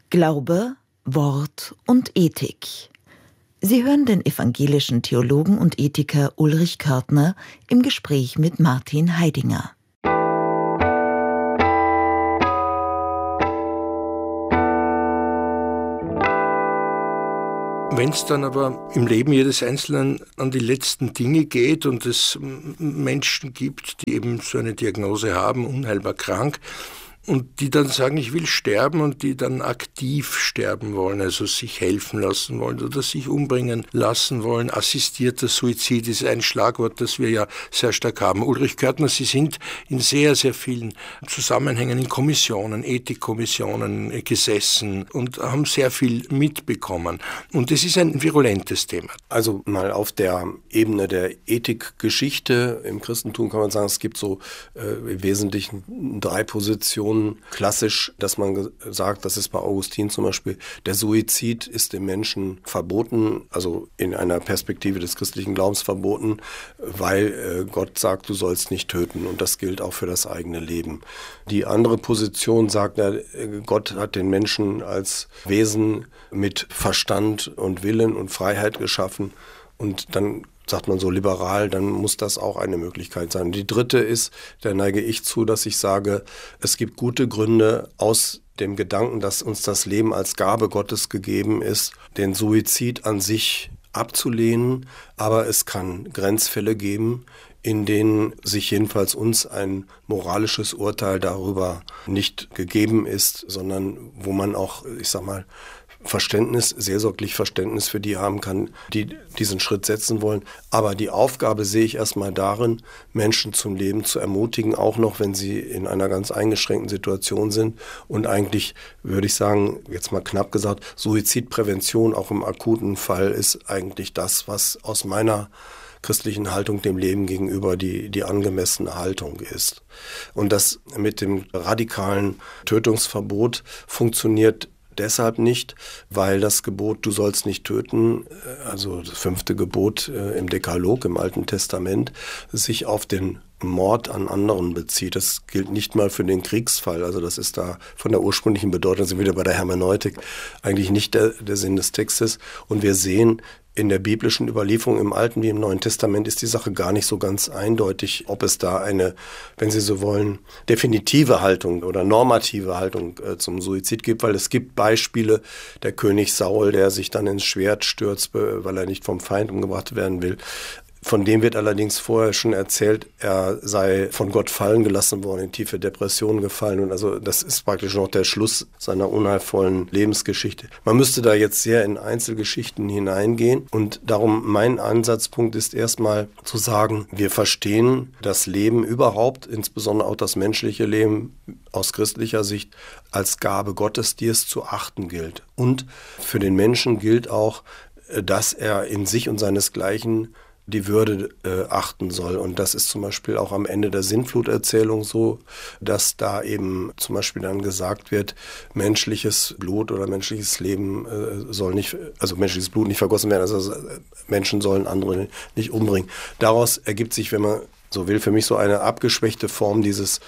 Glaube, Wort und Ethik. Sie hören den evangelischen Theologen und Ethiker Ulrich Körtner im Gespräch mit Martin Heidinger. Wenn es dann aber im Leben jedes Einzelnen an die letzten Dinge geht und es Menschen gibt, die eben so eine Diagnose haben, unheilbar krank, und die dann sagen, ich will sterben und die dann aktiv sterben wollen, also sich helfen lassen wollen oder sich umbringen lassen wollen. Assistierter Suizid ist ein Schlagwort, das wir ja sehr stark haben. Ulrich Körtner, Sie sind in sehr, sehr vielen Zusammenhängen in Kommissionen, Ethikkommissionen gesessen und haben sehr viel mitbekommen. Und es ist ein virulentes Thema. Also mal auf der Ebene der Ethikgeschichte im Christentum kann man sagen, es gibt so im Wesentlichen 3 Positionen. Klassisch, dass man sagt, das ist bei Augustin zum Beispiel, der Suizid ist dem Menschen verboten, also in einer Perspektive des christlichen Glaubens verboten, weil Gott sagt, du sollst nicht töten, und das gilt auch für das eigene Leben. Die andere Position sagt, Gott hat den Menschen als Wesen mit Verstand und Willen und Freiheit geschaffen, und dann sagt man so liberal, dann muss das auch eine Möglichkeit sein. Die dritte ist, da neige ich zu, dass ich sage, es gibt gute Gründe aus dem Gedanken, dass uns das Leben als Gabe Gottes gegeben ist, den Suizid an sich abzulehnen, aber es kann Grenzfälle geben, in denen sich jedenfalls uns ein moralisches Urteil darüber nicht gegeben ist, sondern wo man auch, ich sag mal, seelsorglich Verständnis für die haben kann, die diesen Schritt setzen wollen. Aber die Aufgabe sehe ich erstmal darin, Menschen zum Leben zu ermutigen, auch noch, wenn sie in einer ganz eingeschränkten Situation sind. Und eigentlich würde ich sagen, jetzt mal knapp gesagt, Suizidprävention auch im akuten Fall ist eigentlich das, was aus meiner christlichen Haltung dem Leben gegenüber die angemessene Haltung ist. Und das mit dem radikalen Tötungsverbot funktioniert deshalb nicht, weil das Gebot, du sollst nicht töten, also das 5. Gebot im Dekalog im Alten Testament, sich auf den Mord an anderen bezieht. Das gilt nicht mal für den Kriegsfall. Also das ist da von der ursprünglichen Bedeutung, sind wir wieder bei der Hermeneutik, eigentlich nicht der Sinn des Textes. Und wir sehen, in der biblischen Überlieferung im Alten wie im Neuen Testament ist die Sache gar nicht so ganz eindeutig, ob es da eine, wenn Sie so wollen, definitive Haltung oder normative Haltung zum Suizid gibt, weil es gibt Beispiele, der König Saul, der sich dann ins Schwert stürzt, weil er nicht vom Feind umgebracht werden will. Von dem wird allerdings vorher schon erzählt, er sei von Gott fallen gelassen worden, in tiefe Depressionen gefallen. Und also das ist praktisch noch der Schluss seiner unheilvollen Lebensgeschichte. Man müsste da jetzt sehr in Einzelgeschichten hineingehen. Und darum mein Ansatzpunkt ist erstmal zu sagen, wir verstehen das Leben überhaupt, insbesondere auch das menschliche Leben aus christlicher Sicht, als Gabe Gottes, die es zu achten gilt. Und für den Menschen gilt auch, dass er in sich und seinesgleichen die Würde achten soll. Und das ist zum Beispiel auch am Ende der Sintfluterzählung so, dass da eben zum Beispiel dann gesagt wird, menschliches Blut oder menschliches Leben soll nicht, also menschliches Blut nicht vergossen werden, also Menschen sollen andere nicht umbringen. Daraus ergibt sich, wenn man so will, für mich so eine abgeschwächte Form dieses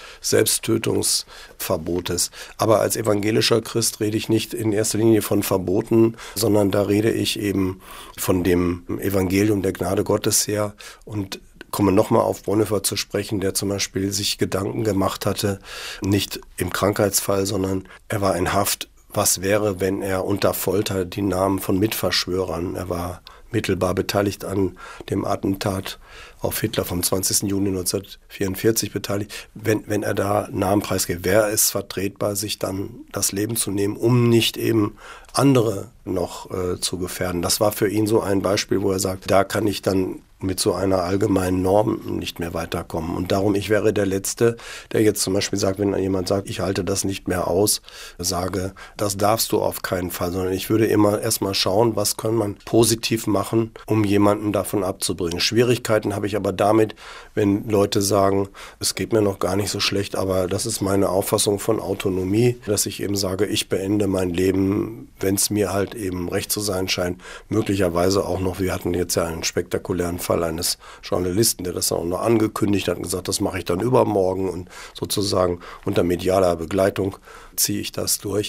Selbsttötungsverbotes. Aber als evangelischer Christ rede ich nicht in erster Linie von Verboten, sondern da rede ich eben von dem Evangelium der Gnade Gottes her und komme nochmal auf Bonhoeffer zu sprechen, der zum Beispiel sich Gedanken gemacht hatte, nicht im Krankheitsfall, sondern er war in Haft. Was wäre, wenn er unter Folter die Namen von Mitverschwörern, er war mittelbar beteiligt an dem Attentat auf Hitler vom 20. Juni 1944 beteiligt. Wenn er da Namen preisgibt, wäre es vertretbar, sich dann das Leben zu nehmen, um nicht eben andere noch zu gefährden. Das war für ihn so ein Beispiel, wo er sagt, da kann ich dann mit so einer allgemeinen Norm nicht mehr weiterkommen. Und darum, ich wäre der Letzte, der jetzt zum Beispiel sagt, wenn jemand sagt, ich halte das nicht mehr aus, sage, das darfst du auf keinen Fall, sondern ich würde immer erstmal schauen, was kann man positiv machen, um jemanden davon abzubringen. Schwierigkeiten habe ich aber damit, wenn Leute sagen, es geht mir noch gar nicht so schlecht, aber das ist meine Auffassung von Autonomie, dass ich eben sage, ich beende mein Leben, wenn es mir halt eben recht zu sein scheint, möglicherweise auch noch, wir hatten jetzt ja einen spektakulären Fall eines Journalisten, der das dann auch noch angekündigt hat und gesagt, das mache ich dann übermorgen und sozusagen unter medialer Begleitung ziehe ich das durch.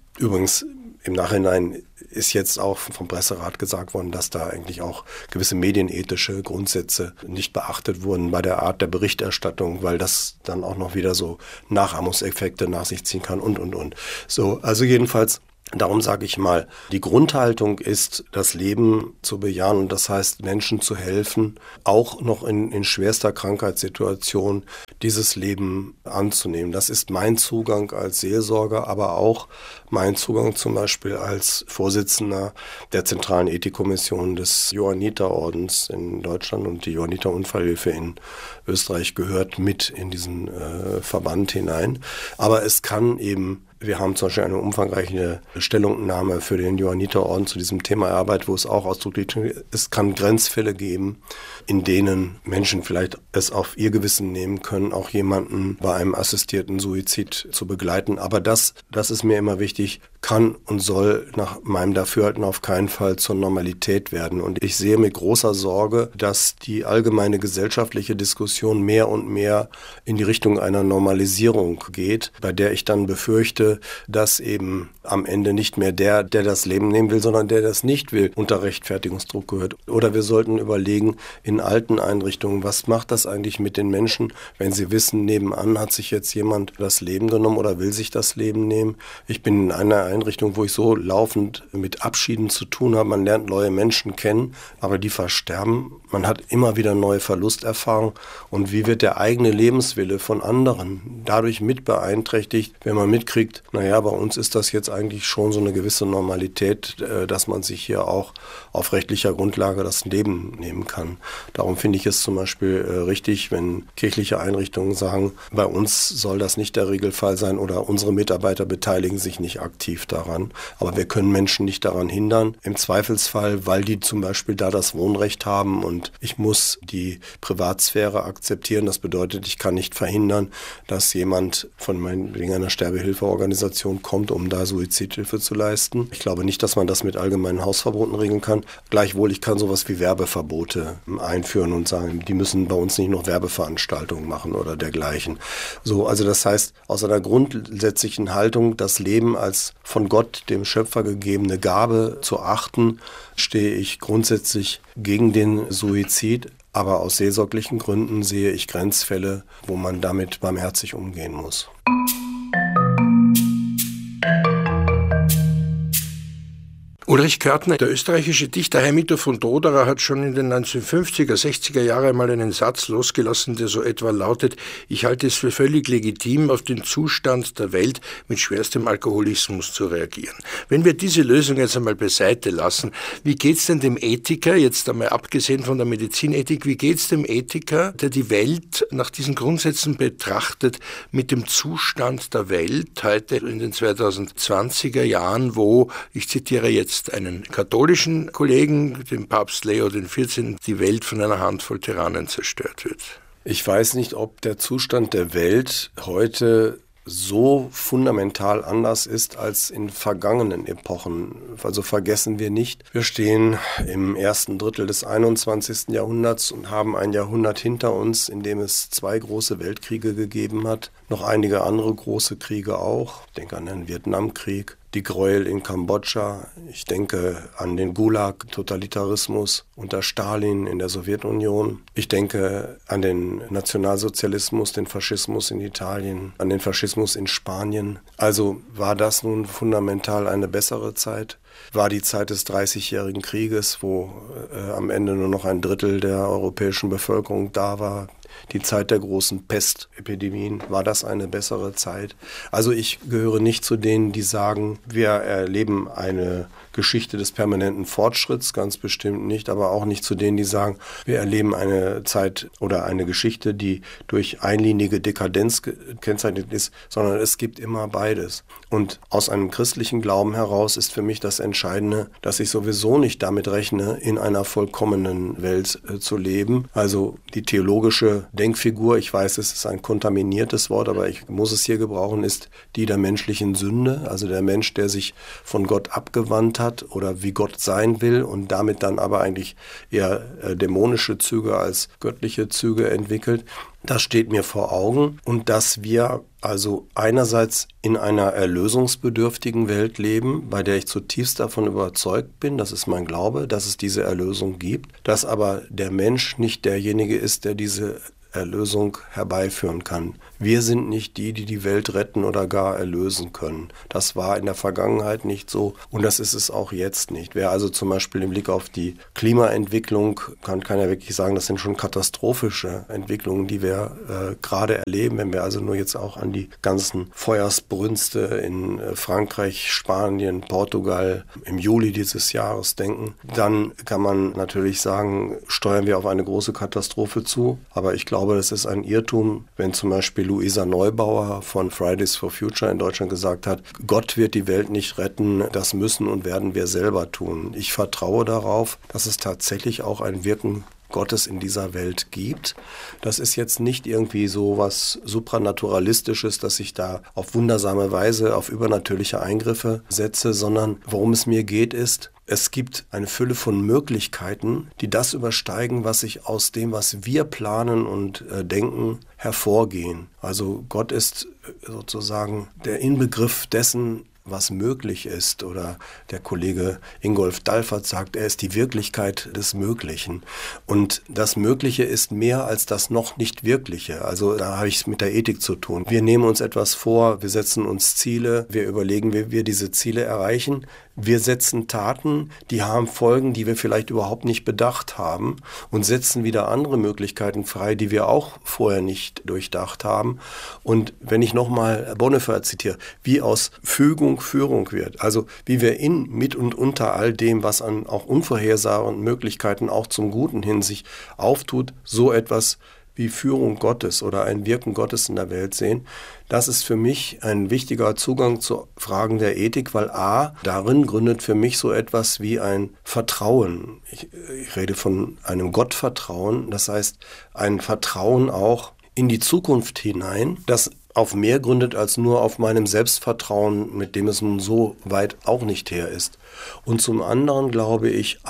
Übrigens, im Nachhinein ist jetzt auch vom Presserat gesagt worden, dass da eigentlich auch gewisse medienethische Grundsätze nicht beachtet wurden bei der Art der Berichterstattung, weil das dann auch noch wieder so Nachahmungseffekte nach sich ziehen kann und. So, also jedenfalls, darum sage ich mal, die Grundhaltung ist, das Leben zu bejahen und das heißt, Menschen zu helfen, auch noch in schwerster Krankheitssituation dieses Leben anzunehmen. Das ist mein Zugang als Seelsorger, aber auch mein Zugang zum Beispiel als Vorsitzender der Zentralen Ethikkommission des Johanniterordens in Deutschland, und die Johanniter-Unfallhilfe in Österreich gehört mit in diesen Verband hinein. Aber es kann eben, wir haben zum Beispiel eine umfangreiche Stellungnahme für den Johanniterorden zu diesem Thema erarbeitet, wo es auch ausdrücklich, es kann Grenzfälle geben, in denen Menschen vielleicht es auf ihr Gewissen nehmen können, auch jemanden bei einem assistierten Suizid zu begleiten. Aber das ist mir immer wichtig, kann und soll nach meinem Dafürhalten auf keinen Fall zur Normalität werden. Und ich sehe mit großer Sorge, dass die allgemeine gesellschaftliche Diskussion mehr und mehr in die Richtung einer Normalisierung geht, bei der ich dann befürchte, dass eben am Ende nicht mehr der das Leben nehmen will, sondern der das nicht will, unter Rechtfertigungsdruck gehört. Oder wir sollten überlegen, in alten Einrichtungen, was macht das eigentlich mit den Menschen, wenn sie wissen, nebenan hat sich jetzt jemand das Leben genommen oder will sich das Leben nehmen. Ich bin in einer Einrichtung, wo ich so laufend mit Abschieden zu tun habe. Man lernt neue Menschen kennen, aber die versterben. Man hat immer wieder neue Verlusterfahrungen. Und wie wird der eigene Lebenswille von anderen dadurch mit beeinträchtigt, wenn man mitkriegt, naja, bei uns ist das jetzt eigentlich schon so eine gewisse Normalität, dass man sich hier auch auf rechtlicher Grundlage das Leben nehmen kann. Darum finde ich es zum Beispiel richtig, wenn kirchliche Einrichtungen sagen, bei uns soll das nicht der Regelfall sein oder unsere Mitarbeiter beteiligen sich nicht aktiv daran. Aber wir können Menschen nicht daran hindern. Im Zweifelsfall, weil die zum Beispiel da das Wohnrecht haben und ich muss die Privatsphäre akzeptieren. Das bedeutet, ich kann nicht verhindern, dass jemand von wegen einer Sterbehilfeorganisation kommt, um da Suizidhilfe zu leisten. Ich glaube nicht, dass man das mit allgemeinen Hausverboten regeln kann. Gleichwohl, ich kann sowas wie Werbeverbote einführen und sagen, die müssen bei uns nicht noch Werbeveranstaltungen machen oder dergleichen. So, also das heißt, aus einer grundsätzlichen Haltung, das Leben als von Gott, dem Schöpfer, gegebene Gabe zu achten, stehe ich grundsätzlich gegen den Suizid. Aber aus seelsorglichen Gründen sehe ich Grenzfälle, wo man damit barmherzig umgehen muss. Ulrich Körtner, der österreichische Dichter Heimito von Doderer, hat schon in den 1950er, 60er Jahren einmal einen Satz losgelassen, der so etwa lautet: Ich halte es für völlig legitim, auf den Zustand der Welt mit schwerstem Alkoholismus zu reagieren. Wenn wir diese Lösung jetzt einmal beiseite lassen, wie geht's denn dem Ethiker, jetzt einmal abgesehen von der Medizinethik, wie geht's dem Ethiker, der die Welt nach diesen Grundsätzen betrachtet, mit dem Zustand der Welt heute in den 2020er Jahren, wo, ich zitiere jetzt einen katholischen Kollegen, den Papst Leo XIV., die Welt von einer Handvoll Tyrannen zerstört wird? Ich weiß nicht, ob der Zustand der Welt heute so fundamental anders ist als in vergangenen Epochen. Also vergessen wir nicht, wir stehen im ersten Drittel des 21. Jahrhunderts und haben ein Jahrhundert hinter uns, in dem es 2 große Weltkriege gegeben hat, noch einige andere große Kriege auch. Ich denke an den Vietnamkrieg, die Gräuel in Kambodscha. Ich denke an den Gulag-Totalitarismus unter Stalin in der Sowjetunion. Ich denke an den Nationalsozialismus, den Faschismus in Italien, an den Faschismus in Spanien. Also war das nun fundamental eine bessere Zeit? War die Zeit des 30-jährigen Krieges, wo am Ende nur noch ein Drittel der europäischen Bevölkerung da war, die Zeit der großen Pestepidemien, war das eine bessere Zeit? Also ich gehöre nicht zu denen, die sagen, wir erleben eine Geschichte des permanenten Fortschritts, ganz bestimmt nicht, aber auch nicht zu denen, die sagen, wir erleben eine Zeit oder eine Geschichte, die durch einlinige Dekadenz gekennzeichnet ist, sondern es gibt immer beides. Und aus einem christlichen Glauben heraus ist für mich das Entscheidende, dass ich sowieso nicht damit rechne, in einer vollkommenen Welt zu leben. Also die theologische Denkfigur, ich weiß, es ist ein kontaminiertes Wort, aber ich muss es hier gebrauchen, ist die der menschlichen Sünde, also der Mensch, der sich von Gott abgewandt hat oder wie Gott sein will und damit dann aber eigentlich eher dämonische Züge als göttliche Züge entwickelt. Das steht mir vor Augen und dass wir Also einerseits in einer erlösungsbedürftigen Welt leben, bei der ich zutiefst davon überzeugt bin, das ist mein Glaube, dass es diese Erlösung gibt, dass aber der Mensch nicht derjenige ist, der diese Erlösung herbeiführen kann. Wir sind nicht die, die die Welt retten oder gar erlösen können. Das war in der Vergangenheit nicht so und das ist es auch jetzt nicht. Wer also zum Beispiel im Blick auf die Klimaentwicklung, kann ja wirklich sagen, das sind schon katastrophische Entwicklungen, die wir gerade erleben. Wenn wir also nur jetzt auch an die ganzen Feuersbrünste in Frankreich, Spanien, Portugal im Juli dieses Jahres denken, dann kann man natürlich sagen, steuern wir auf eine große Katastrophe zu. Aber ich glaube, das ist ein Irrtum, wenn zum Beispiel Luisa Neubauer von Fridays for Future in Deutschland gesagt hat, Gott wird die Welt nicht retten, das müssen und werden wir selber tun. Ich vertraue darauf, dass es tatsächlich auch ein Wirken Gottes in dieser Welt gibt. Das ist jetzt nicht irgendwie so was Supranaturalistisches, dass ich da auf wundersame Weise auf übernatürliche Eingriffe setze, sondern worum es mir geht ist, es gibt eine Fülle von Möglichkeiten, die das übersteigen, was sich aus dem, was wir planen und denken, hervorgehen. Also Gott ist sozusagen der Inbegriff dessen, was möglich ist. Oder der Kollege Ingolf Dalfert sagt, er ist die Wirklichkeit des Möglichen. Und das Mögliche ist mehr als das noch nicht Wirkliche. Also da habe ich es mit der Ethik zu tun. Wir nehmen uns etwas vor, wir setzen uns Ziele, wir überlegen, wie wir diese Ziele erreichen. Wir setzen Taten, die haben Folgen, die wir vielleicht überhaupt nicht bedacht haben und setzen wieder andere Möglichkeiten frei, die wir auch vorher nicht durchdacht haben. Und wenn ich nochmal Bonhoeffer zitiere, wie aus Fügung Führung wird, also wie wir in, mit und unter all dem, was an auch unvorhersehbaren Möglichkeiten auch zum Guten hin sich auftut, so etwas wie Führung Gottes oder ein Wirken Gottes in der Welt sehen. Das ist für mich ein wichtiger Zugang zu Fragen der Ethik, weil darin gründet für mich so etwas wie ein Vertrauen. Ich rede von einem Gottvertrauen, das heißt ein Vertrauen auch in die Zukunft hinein, das auf mehr gründet als nur auf meinem Selbstvertrauen, mit dem es nun so weit auch nicht her ist. Und zum anderen glaube ich,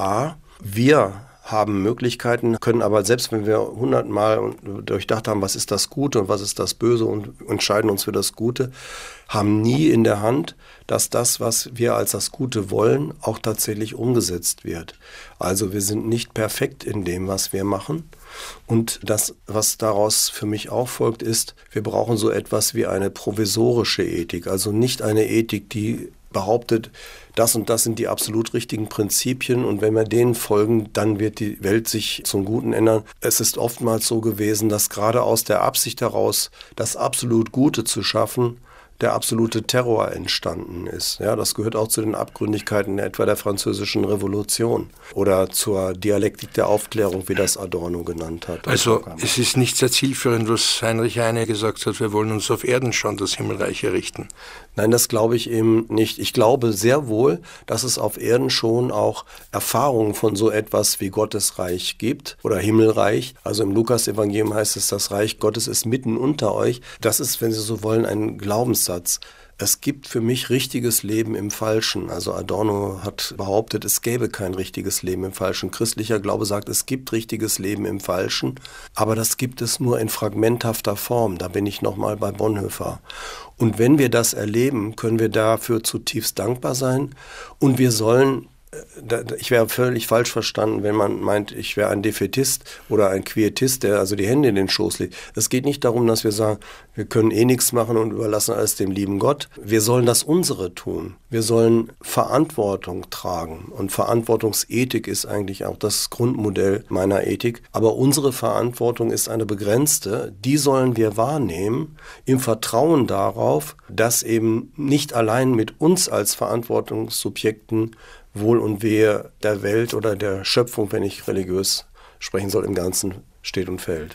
wir haben Möglichkeiten, können aber selbst wenn wir 100-mal durchdacht haben, was ist das Gute und was ist das Böse und entscheiden uns für das Gute, haben nie in der Hand, dass das, was wir als das Gute wollen, auch tatsächlich umgesetzt wird. Also wir sind nicht perfekt in dem, was wir machen. Und das, was daraus für mich auch folgt, ist, wir brauchen so etwas wie eine provisorische Ethik. Also nicht eine Ethik, die behauptet, das und das sind die absolut richtigen Prinzipien und wenn wir denen folgen, dann wird die Welt sich zum Guten ändern. Es ist oftmals so gewesen, dass gerade aus der Absicht heraus, das absolut Gute zu schaffen, der absolute Terror entstanden ist. Ja, das gehört auch zu den Abgründigkeiten etwa der Französischen Revolution oder zur Dialektik der Aufklärung, wie das Adorno genannt hat. Also es ist nicht sehr zielführend, was Heinrich Heine gesagt hat, wir wollen uns auf Erden schon das Himmelreich errichten. Nein, das glaube ich eben nicht. Ich glaube sehr wohl, dass es auf Erden schon auch Erfahrungen von so etwas wie Gottesreich gibt oder Himmelreich. Also im Lukas-Evangelium heißt es, das Reich Gottes ist mitten unter euch. Das ist, wenn Sie so wollen, ein Glaubenssatz. Es gibt für mich richtiges Leben im Falschen. Also Adorno hat behauptet, es gäbe kein richtiges Leben im Falschen. Christlicher Glaube sagt, es gibt richtiges Leben im Falschen, aber das gibt es nur in fragmenthafter Form. Da bin ich nochmal bei Bonhoeffer. Und wenn wir das erleben, können wir dafür zutiefst dankbar sein und wir sollen, ich wäre völlig falsch verstanden, wenn man meint, ich wäre ein Defätist oder ein Quietist, der also die Hände in den Schoß legt. Es geht nicht darum, dass wir sagen, wir können eh nichts machen und überlassen alles dem lieben Gott. Wir sollen das unsere tun. Wir sollen Verantwortung tragen. Und Verantwortungsethik ist eigentlich auch das Grundmodell meiner Ethik. Aber unsere Verantwortung ist eine begrenzte. Die sollen wir wahrnehmen im Vertrauen darauf, dass eben nicht allein mit uns als Verantwortungssubjekten Wohl und Wehe der Welt oder der Schöpfung, wenn ich religiös sprechen soll, im Ganzen steht und fällt.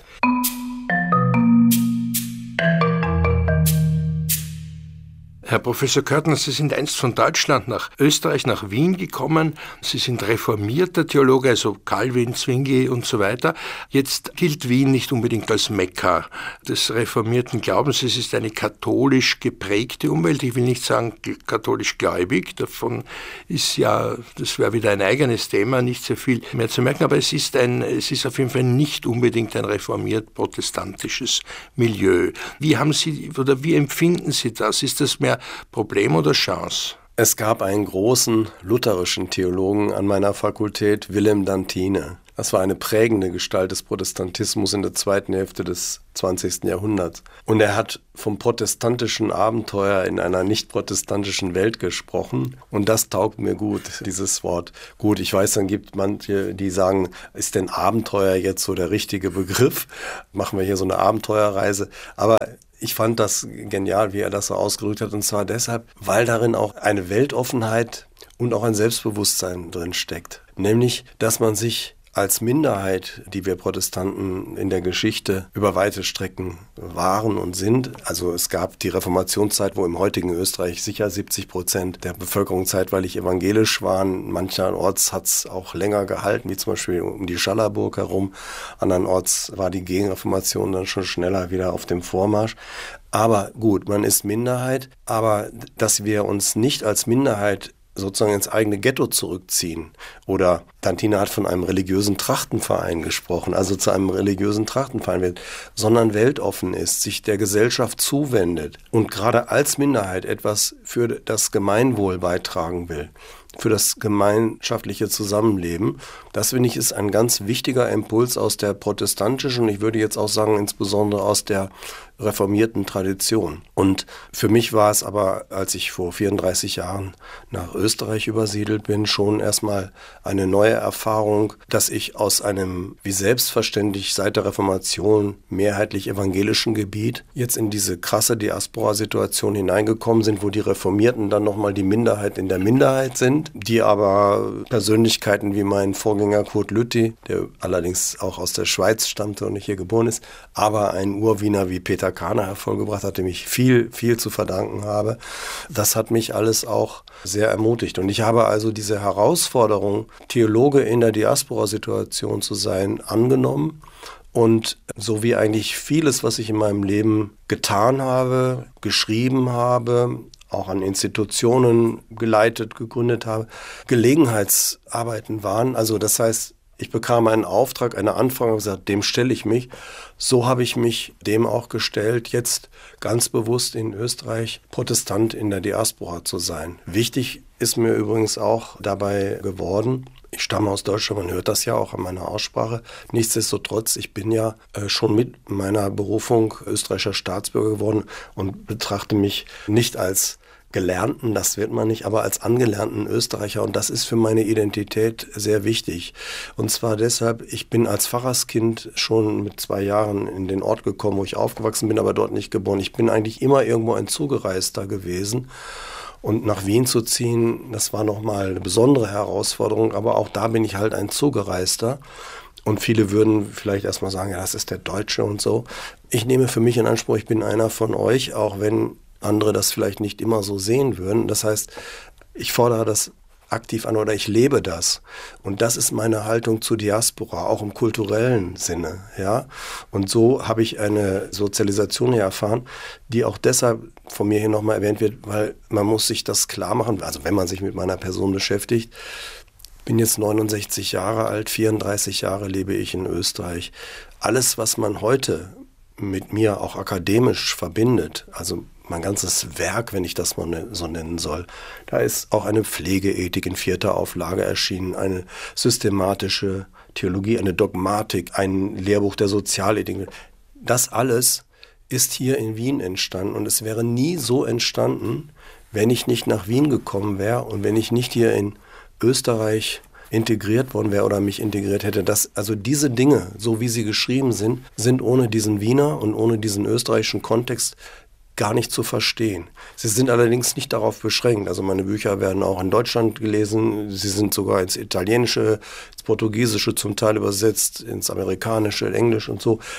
Herr Professor Körtner, Sie sind einst von Deutschland nach Österreich, nach Wien gekommen. Sie sind reformierter Theologe, also Calvin, Zwingli und so weiter. Jetzt gilt Wien nicht unbedingt als Mekka des reformierten Glaubens. Es ist eine katholisch geprägte Umwelt. Ich will nicht sagen katholisch gläubig. Davon ist ja, das wäre wieder ein eigenes Thema, nicht sehr viel mehr zu merken. Aber es ist auf jeden Fall nicht unbedingt ein reformiert-protestantisches Milieu. Wie empfinden Sie das? Ist das mehr Problem oder Chance? Es gab einen großen lutherischen Theologen an meiner Fakultät, Willem Dantine. Das war eine prägende Gestalt des Protestantismus in der zweiten Hälfte des 20. Jahrhunderts. Und er hat vom protestantischen Abenteuer in einer nicht-protestantischen Welt gesprochen. Und das taugt mir gut, dieses Wort. Gut, ich weiß, dann gibt manche, die sagen, ist denn Abenteuer jetzt so der richtige Begriff? Machen wir hier so eine Abenteuerreise? Aber ich fand das genial, wie er das so ausgedrückt hat. Und zwar deshalb, weil darin auch eine Weltoffenheit und auch ein Selbstbewusstsein drin steckt. Nämlich, dass man sich als Minderheit, die wir Protestanten in der Geschichte über weite Strecken waren und sind. Also es gab die Reformationszeit, wo im heutigen Österreich sicher 70% der Bevölkerung zeitweilig evangelisch waren. Mancherorts hat es auch länger gehalten, wie zum Beispiel um die Schallerburg herum. Andernorts war die Gegenreformation dann schon schneller wieder auf dem Vormarsch. Aber gut, man ist Minderheit, aber dass wir uns nicht als Minderheit sozusagen ins eigene Ghetto zurückziehen. Oder Dantine hat von einem religiösen Trachtenverein gesprochen, also zu einem religiösen Trachtenverein wird, sondern weltoffen ist, sich der Gesellschaft zuwendet und gerade als Minderheit etwas für das Gemeinwohl beitragen will, für das gemeinschaftliche Zusammenleben. Das, finde ich, ist ein ganz wichtiger Impuls aus der protestantischen, ich würde jetzt auch sagen, insbesondere aus der reformierten Tradition. Und für mich war es aber, als ich vor 34 Jahren nach Österreich übersiedelt bin, schon erstmal eine neue Erfahrung, dass ich aus einem, wie selbstverständlich seit der Reformation, mehrheitlich evangelischen Gebiet jetzt in diese krasse Diaspora-Situation hineingekommen sind, wo die Reformierten dann nochmal die Minderheit in der Minderheit sind, die aber Persönlichkeiten wie mein Vorgänger Kurt Lütti, der allerdings auch aus der Schweiz stammte und nicht hier geboren ist, aber ein Urwiener wie Peter Kahner hervorgebracht hat, dem ich viel zu verdanken habe. Das hat mich alles auch sehr ermutigt. Und ich habe also diese Herausforderung, Theologe in der Diaspora-Situation zu sein, angenommen. Und so wie eigentlich vieles, was ich in meinem Leben getan habe, geschrieben habe, auch an Institutionen geleitet, gegründet habe, Gelegenheitsarbeiten waren. Also das heißt, ich bekam einen Auftrag, eine Anfrage und gesagt, dem stelle ich mich. So habe ich mich dem auch gestellt, jetzt ganz bewusst in Österreich Protestant in der Diaspora zu sein. Wichtig ist mir übrigens auch dabei geworden, ich stamme aus Deutschland, man hört das ja auch an meiner Aussprache. Nichtsdestotrotz, ich bin ja schon mit meiner Berufung österreichischer Staatsbürger geworden und betrachte mich nicht als Gelernten, das wird man nicht, aber als angelernten Österreicher, und das ist für meine Identität sehr wichtig. Und zwar deshalb, ich bin als Pfarrerskind schon mit 2 Jahren in den Ort gekommen, wo ich aufgewachsen bin, aber dort nicht geboren. Ich bin eigentlich immer irgendwo ein Zugereister gewesen. Und nach Wien zu ziehen, das war nochmal eine besondere Herausforderung, aber auch da bin ich halt ein Zugereister. Und viele würden vielleicht erstmal sagen, ja, das ist der Deutsche und so. Ich nehme für mich in Anspruch, ich bin einer von euch, auch wenn andere das vielleicht nicht immer so sehen würden. Das heißt, ich fordere das aktiv an oder ich lebe das. Und das ist meine Haltung zur Diaspora, auch im kulturellen Sinne. Ja? Und so habe ich eine Sozialisation hier erfahren, die auch deshalb von mir hier nochmal erwähnt wird, weil man muss sich das klar machen, also wenn man sich mit meiner Person beschäftigt. Ich bin jetzt 69 Jahre alt, 34 Jahre lebe ich in Österreich. Alles, was man heute mit mir auch akademisch verbindet, also mein ganzes Werk, wenn ich das mal so nennen soll, da ist auch eine Pflegeethik in 4. Auflage erschienen, eine systematische Theologie, eine Dogmatik, ein Lehrbuch der Sozialethik. Das alles ist hier in Wien entstanden und es wäre nie so entstanden, wenn ich nicht nach Wien gekommen wäre und wenn ich nicht hier in Österreich integriert worden wäre oder mich integriert hätte. Also diese Dinge, so wie sie geschrieben sind, sind ohne diesen Wiener und ohne diesen österreichischen Kontext gar nicht zu verstehen. Sie sind allerdings nicht darauf beschränkt. Also meine Bücher werden auch in Deutschland gelesen. Sie sind sogar ins Italienische, ins Portugiesische zum Teil übersetzt, ins Amerikanische, Englisch und so.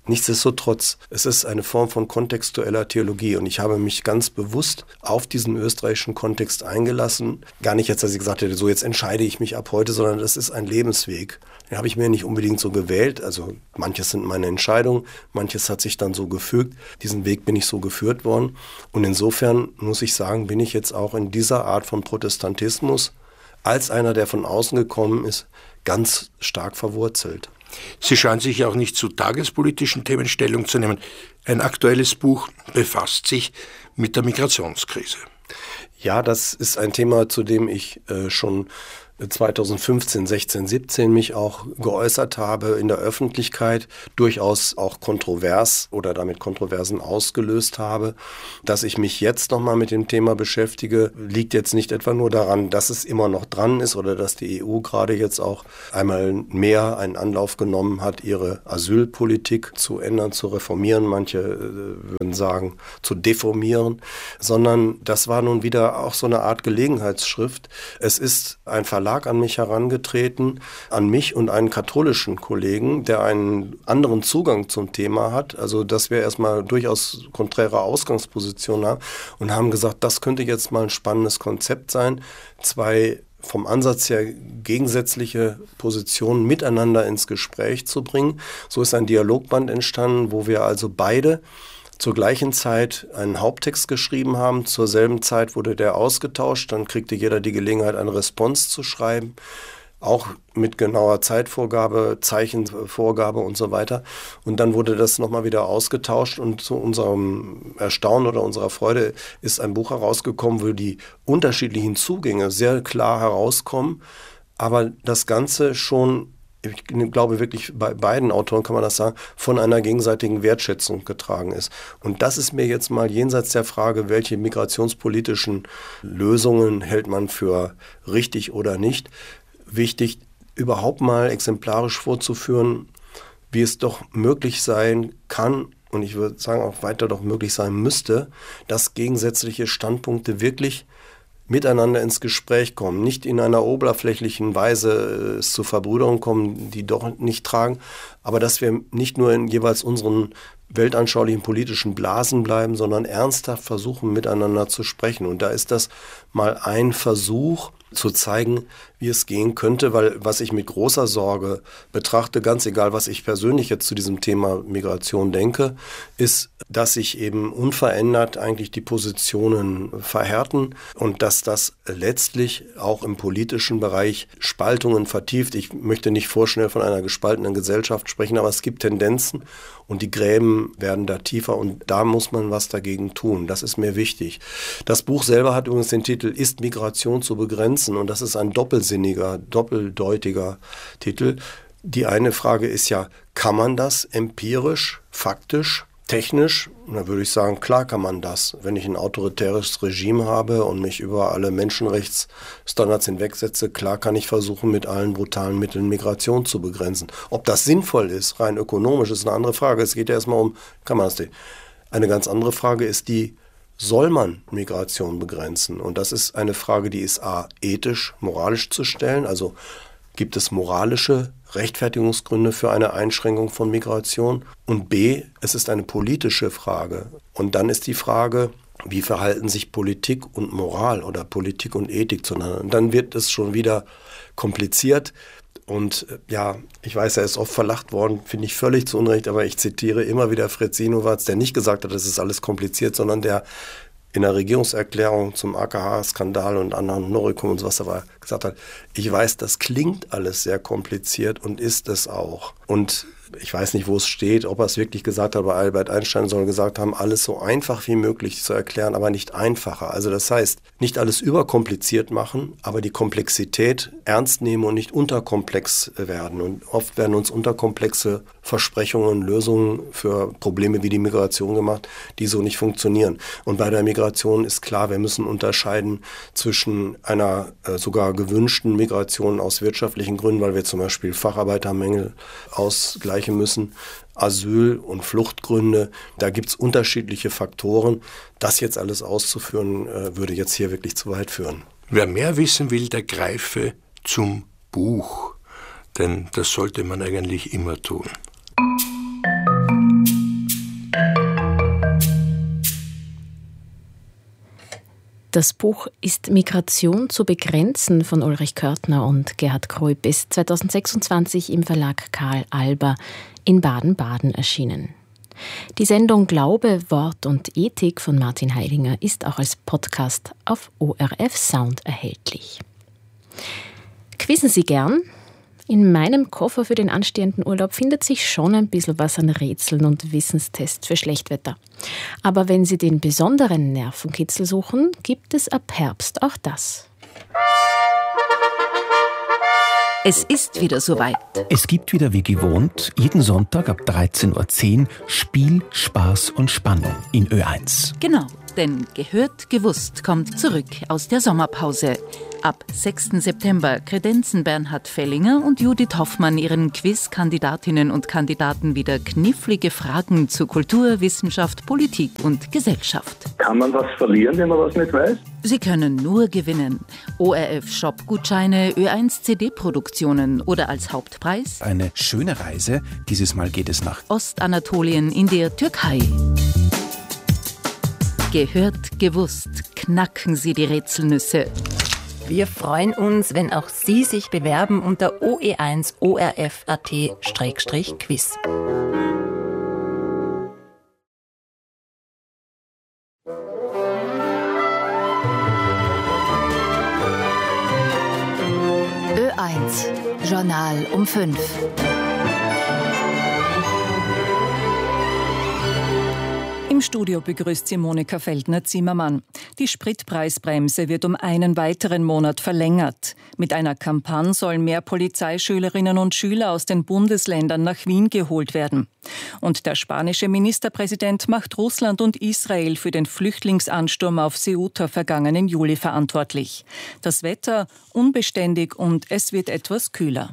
Nichtsdestotrotz, es ist eine Form von kontextueller Theologie und ich habe mich ganz bewusst auf diesen österreichischen Kontext eingelassen. Gar nicht jetzt, dass ich gesagt hätte, so jetzt entscheide ich mich ab heute, sondern das ist ein Lebensweg. Den habe ich mir nicht unbedingt so gewählt. Also manches sind meine Entscheidungen, manches hat sich dann so gefügt. Diesen Weg bin ich so geführt worden. Und insofern muss ich sagen, bin ich jetzt auch in dieser Art von Protestantismus als einer, der von außen gekommen ist, ganz stark verwurzelt. Sie scheinen sich ja auch nicht zu tagespolitischen Themen Stellung zu nehmen. Ein aktuelles Buch befasst sich mit der Migrationskrise. Ja, das ist ein Thema, zu dem ich schon 2015, 16, 17 mich auch geäußert habe in der Öffentlichkeit, durchaus auch kontrovers oder damit Kontroversen ausgelöst habe. Dass ich mich jetzt nochmal mit dem Thema beschäftige, liegt jetzt nicht etwa nur daran, dass es immer noch dran ist oder dass die EU gerade jetzt auch einmal mehr einen Anlauf genommen hat, ihre Asylpolitik zu ändern, zu reformieren, manche würden sagen, zu deformieren, sondern das war nun wieder auch so eine Art Gelegenheitsschrift. Es ist ein Verlag an mich herangetreten, an mich und einen katholischen Kollegen, der einen anderen Zugang zum Thema hat, also dass wir erstmal durchaus konträre Ausgangspositionen haben und haben gesagt, das könnte jetzt mal ein spannendes Konzept sein, zwei vom Ansatz her gegensätzliche Positionen miteinander ins Gespräch zu bringen. So ist ein Dialogband entstanden, wo wir also beide zur gleichen Zeit einen Haupttext geschrieben haben. Zur selben Zeit wurde der ausgetauscht. Dann kriegte jeder die Gelegenheit, eine Response zu schreiben. Auch mit genauer Zeitvorgabe, Zeichenvorgabe und so weiter. Und dann wurde das nochmal wieder ausgetauscht. Und zu unserem Erstaunen oder unserer Freude ist ein Buch herausgekommen, wo die unterschiedlichen Zugänge sehr klar herauskommen. Aber das Ganze schon, ich glaube wirklich, bei beiden Autoren kann man das sagen, von einer gegenseitigen Wertschätzung getragen ist. Und das ist mir jetzt mal jenseits der Frage, welche migrationspolitischen Lösungen hält man für richtig oder nicht, wichtig, überhaupt mal exemplarisch vorzuführen, wie es doch möglich sein kann, und ich würde sagen auch weiter doch möglich sein müsste, dass gegensätzliche Standpunkte wirklich miteinander ins Gespräch kommen, nicht in einer oberflächlichen Weise es zu Verbrüderungen kommen, die doch nicht tragen, aber dass wir nicht nur in jeweils unseren weltanschaulichen politischen Blasen bleiben, sondern ernsthaft versuchen, miteinander zu sprechen. Und da ist das mal ein Versuch zu zeigen, wie es gehen könnte, weil was ich mit großer Sorge betrachte, ganz egal, was ich persönlich jetzt zu diesem Thema Migration denke, ist, dass sich eben unverändert eigentlich die Positionen verhärten und dass das letztlich auch im politischen Bereich Spaltungen vertieft. Ich möchte nicht vorschnell von einer gespaltenen Gesellschaft sprechen, aber es gibt Tendenzen und die Gräben werden da tiefer und da muss man was dagegen tun. Das ist mir wichtig. Das Buch selber hat übrigens den Titel Ist Migration zu begrenzen? Und das ist ein doppeldeutiger Titel. Die eine Frage ist ja, kann man das empirisch, faktisch, technisch? Und da würde ich sagen, klar kann man das. Wenn ich ein autoritäres Regime habe und mich über alle Menschenrechtsstandards hinwegsetze, klar kann ich versuchen, mit allen brutalen Mitteln Migration zu begrenzen. Ob das sinnvoll ist, rein ökonomisch, ist eine andere Frage. Es geht ja erstmal um, kann man das denn? Eine ganz andere Frage ist die, soll man Migration begrenzen? Und das ist eine Frage, die ist a, ethisch, moralisch zu stellen. Also gibt es moralische Rechtfertigungsgründe für eine Einschränkung von Migration? Und b, es ist eine politische Frage. Und dann ist die Frage, wie verhalten sich Politik und Moral oder Politik und Ethik zueinander? Und dann wird es schon wieder kompliziert. Und ja, ich weiß, er ist oft verlacht worden, finde ich völlig zu Unrecht, aber ich zitiere immer wieder Fritz Sinowatz, der nicht gesagt hat, das ist alles kompliziert, sondern der in der Regierungserklärung zum AKH-Skandal und anderen Noricum und so was aber gesagt hat, ich weiß, das klingt alles sehr kompliziert und ist es auch. Und ich weiß nicht, wo es steht, ob er es wirklich gesagt hat, aber Albert Einstein soll gesagt haben, alles so einfach wie möglich zu erklären, aber nicht einfacher. Also das heißt, nicht alles überkompliziert machen, aber die Komplexität ernst nehmen und nicht unterkomplex werden. Und oft werden uns unterkomplexe Versprechungen und Lösungen für Probleme wie die Migration gemacht, die so nicht funktionieren. Und bei der Migration ist klar, wir müssen unterscheiden zwischen einer sogar gewünschten Migration aus wirtschaftlichen Gründen, weil wir zum Beispiel Facharbeitermängel ausgleichen müssen, Asyl- und Fluchtgründe. Da gibt es unterschiedliche Faktoren. Das jetzt alles auszuführen, würde jetzt hier wirklich zu weit führen. Wer mehr wissen will, der greife zum Buch. Denn das sollte man eigentlich immer tun. Das Buch Ist Migration zu begrenzen von Ulrich Körtner und Gerhard Kruip ist 2026 im Verlag Karl Alber in Baden-Baden erschienen. Die Sendung Glaube, Wort und Ethik von Martin Heidinger ist auch als Podcast auf ORF Sound erhältlich. Quizzen Sie gern? In meinem Koffer für den anstehenden Urlaub findet sich schon ein bisschen was an Rätseln und Wissenstests für Schlechtwetter. Aber wenn Sie den besonderen Nervenkitzel suchen, gibt es ab Herbst auch das. Es ist wieder soweit. Es gibt wieder wie gewohnt jeden Sonntag ab 13.10 Uhr Spiel, Spaß und Spannung in Ö1. Genau, denn Gehört, gewusst kommt zurück aus der Sommerpause. Ab 6. September kredenzen Bernhard Fellinger und Judith Hoffmann ihren Quiz-Kandidatinnen und Kandidaten wieder knifflige Fragen zu Kultur, Wissenschaft, Politik und Gesellschaft. Kann man was verlieren, wenn man was nicht weiß? Sie können nur gewinnen. ORF-Shop-Gutscheine, Ö1-CD-Produktionen oder als Hauptpreis Eine schöne Reise. Dieses Mal geht es nach Ostanatolien in der Türkei. Gehört, gewusst, knacken Sie die Rätselnüsse. Wir freuen uns, wenn auch Sie sich bewerben unter oe1orf.at/quiz. Ö1 Journal um 5. Im Studio begrüßt sie Monika Feldner-Zimmermann. Die Spritpreisbremse wird um einen weiteren Monat verlängert. Mit einer Kampagne sollen mehr Polizeischülerinnen und Schüler aus den Bundesländern nach Wien geholt werden. Und der spanische Ministerpräsident macht Russland und Israel für den Flüchtlingsansturm auf Ceuta vergangenen Juli verantwortlich. Das Wetter unbeständig und es wird etwas kühler.